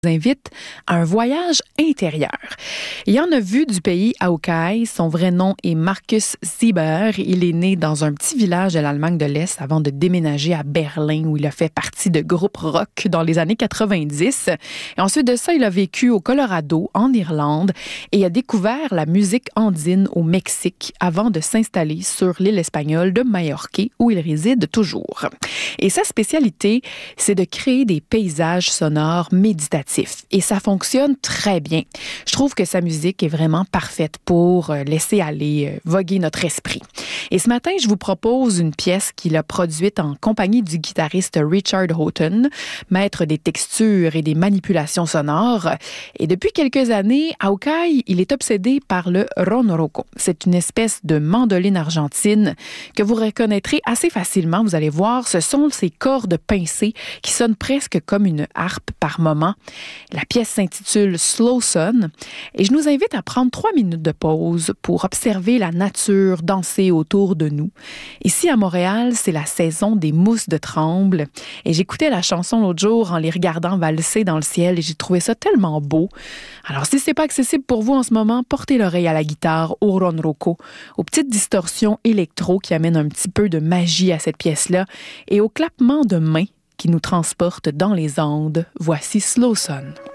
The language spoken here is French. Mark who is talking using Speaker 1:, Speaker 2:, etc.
Speaker 1: invite à un voyage intérieur. Ayant vu du pays Aukaj, son vrai nom est Markus Sieber. Il est né dans un petit village de l'Allemagne de l'Est avant de déménager à Berlin où il a fait partie de groupes rock dans les années 90. Et ensuite de ça, il a vécu au Colorado, en Irlande et a découvert la musique andine au Mexique avant de s'installer sur l'île espagnole de Majorque où il réside toujours. Et sa spécialité, c'est de créer des paysages sonores méditatifs. Et ça fonctionne très bien. Je trouve que sa musique est vraiment parfaite pour laisser aller, voguer notre esprit. Et ce matin, je vous propose une pièce qu'il a produite en compagnie du guitariste Richard Houghton, maître des textures et des manipulations sonores. Et depuis quelques années, Aukaj, il est obsédé par le ronroco. C'est une espèce de mandoline argentine que vous reconnaîtrez assez facilement. Vous allez voir, ce sont ces cordes pincées qui sonnent presque comme une harpe par moment. La pièce s'intitule Slow Sun et je nous invite à prendre 3 minutes de pause pour observer la nature danser autour de nous. Ici à Montréal, c'est la saison des mousses de tremble et j'écoutais la chanson l'autre jour en les regardant valser dans le ciel et j'ai trouvé ça tellement beau. Alors si c'est pas accessible pour vous en ce moment, portez l'oreille à la guitare, au ronroco, aux petites distorsions électro qui amènent un petit peu de magie à cette pièce-là et au clappement de mains qui nous transporte dans les Andes. Voici Slow Sun.